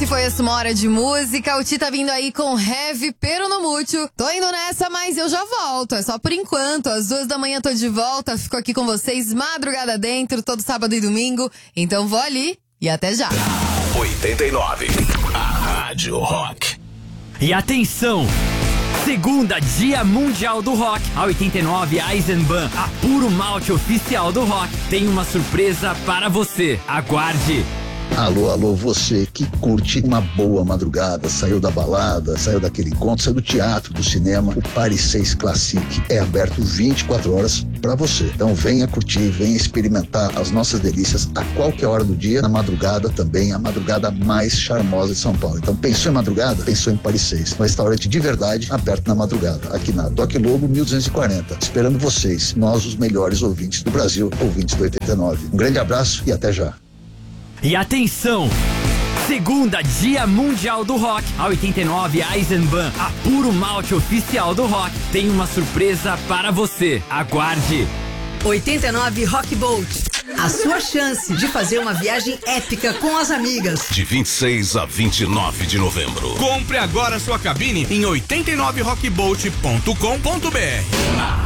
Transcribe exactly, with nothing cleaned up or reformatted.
foi essa uma hora de música. O Ti tá vindo aí com Heavy Pero no Mútil. Tô indo nessa, mas eu já volto. É só por enquanto. Às duas da manhã tô de volta. Fico aqui com vocês madrugada dentro, todo sábado e domingo. Então vou ali e até já. oitenta e nove, a Rádio Rock. E atenção! Segunda, Dia Mundial do Rock. A oitenta e nove Eisenbahn, a puro malte oficial do rock, tem uma surpresa para você. Aguarde! Alô, alô, você que curte uma boa madrugada, saiu da balada, saiu daquele encontro, saiu do teatro, do cinema, o Paris seis Classic é aberto vinte e quatro horas para você. Então venha curtir, venha experimentar as nossas delícias a qualquer hora do dia, na madrugada também, a madrugada mais charmosa de São Paulo. Então pensou em madrugada? Pensou em Paris seis, um restaurante de verdade aberto na madrugada, aqui na Doc Lobo mil duzentos e quarenta, esperando vocês, nós os melhores ouvintes do Brasil, ouvintes do oitenta e nove. Um grande abraço e até já. E atenção! Segunda, Dia Mundial do Rock. A oitenta e nove Eisenbahn, a puro malte oficial do rock, tem uma surpresa para você. Aguarde! oitenta e nove Rock Boat. A sua chance de fazer uma viagem épica com as amigas. De vinte e seis a vinte e nove de novembro. Compre agora sua cabine em oitenta e nove rock boat ponto com ponto b r.